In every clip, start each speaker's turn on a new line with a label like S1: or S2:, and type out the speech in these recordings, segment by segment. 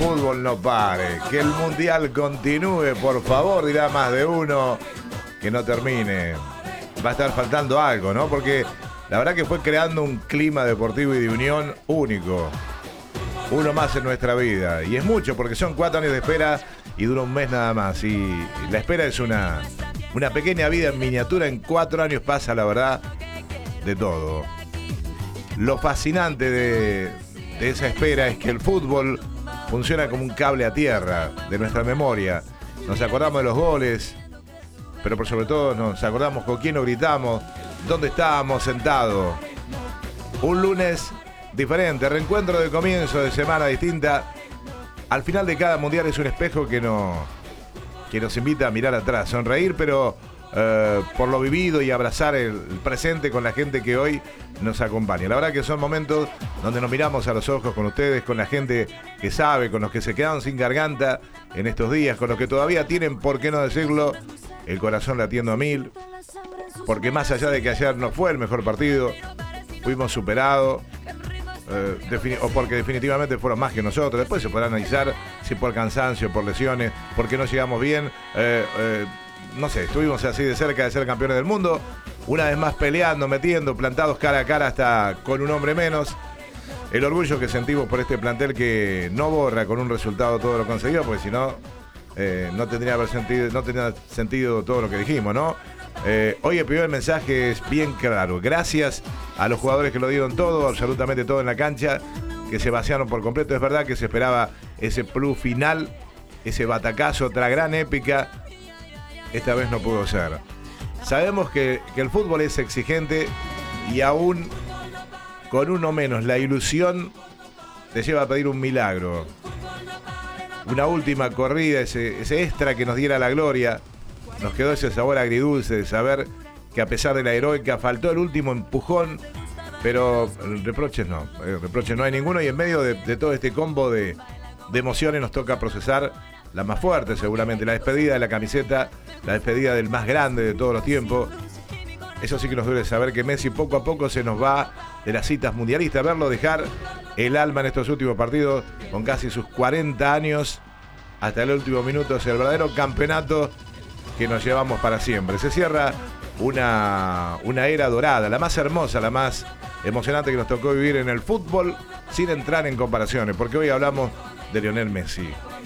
S1: fútbol no pare, que el mundial continúe, por favor, dirá más de uno, que no termine. Va a estar faltando algo, ¿no? Porque la verdad que fue creando un clima deportivo y de unión único. Uno más en nuestra vida. Y es mucho, porque son 4 años de espera y dura un mes nada más. Y la espera es una pequeña vida en miniatura. En 4 años pasa, la verdad, de todo. Lo fascinante de esa espera es que el fútbol funciona como un cable a tierra de nuestra memoria. Nos acordamos de los goles, pero por sobre todo nos acordamos con quién nos gritamos, dónde estábamos sentados. Un lunes diferente, reencuentro de comienzo de semana distinta. Al final de cada mundial es un espejo que nos invita a mirar atrás, sonreír, pero por lo vivido y abrazar el presente con la gente que hoy nos acompaña. La verdad que son momentos donde nos miramos a los ojos con ustedes, con la gente que sabe, con los que se quedaron sin garganta en estos días, con los que todavía tienen, por qué no decirlo, el corazón latiendo a 1000, porque más allá de que ayer no fue el mejor partido, fuimos superados, o porque definitivamente fueron más que nosotros. Después se podrá analizar si por cansancio, por lesiones, porque no llegamos bien, no sé, estuvimos así de cerca de ser campeones del mundo, una vez más peleando, metiendo, plantados cara a cara hasta con un hombre menos. El orgullo que sentimos por este plantel que no borra con un resultado todo lo conseguido, porque si no, no tendría sentido todo lo que dijimos, ¿no? Hoy el primer mensaje es bien claro. Gracias a los jugadores que lo dieron todo, absolutamente todo en la cancha, que se vaciaron por completo. Es verdad que se esperaba ese plus final, ese batacazo, otra gran épica. Esta vez no pudo ser. Sabemos que el fútbol es exigente y aún con uno menos la ilusión te lleva a pedir un milagro. Una última corrida, ese extra que nos diera la gloria. Nos quedó ese sabor agridulce de saber que a pesar de la heroica faltó el último empujón, pero reproches no hay ninguno, y en medio de todo este combo de emociones nos toca procesar la más fuerte seguramente, la despedida de la camiseta, la despedida del más grande de todos los tiempos. Eso sí que nos duele saber que Messi poco a poco se nos va de las citas mundialistas, verlo dejar el alma en estos últimos partidos con casi sus 40 años hasta el último minuto, es el verdadero campeonato que nos llevamos para siempre. Se cierra una era dorada, la más hermosa, la más emocionante que nos tocó vivir en el fútbol, sin entrar en comparaciones, porque hoy hablamos de Lionel Messi.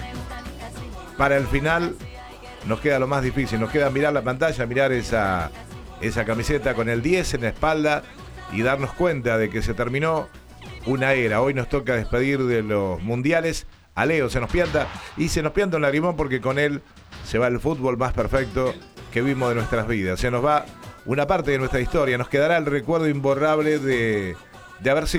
S1: Para el final nos queda lo más difícil, nos queda mirar la pantalla, mirar esa camiseta con el 10 en la espalda y darnos cuenta de que se terminó una era. Hoy nos toca despedir de los mundiales a Leo, se nos pianta un lagrimón, porque con él se va el fútbol más perfecto que vimos de nuestras vidas. Se nos va una parte de nuestra historia, nos quedará el recuerdo imborrable de haber sido